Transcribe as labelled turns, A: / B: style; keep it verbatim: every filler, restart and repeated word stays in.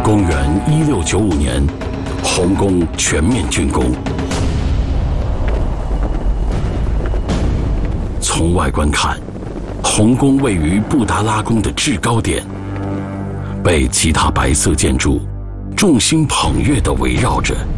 A: 公元一六九五年，洪宫全面竣工。从外观看，洪宫位于布达拉宫的制高点，被其他白色建筑众星捧月地围绕着。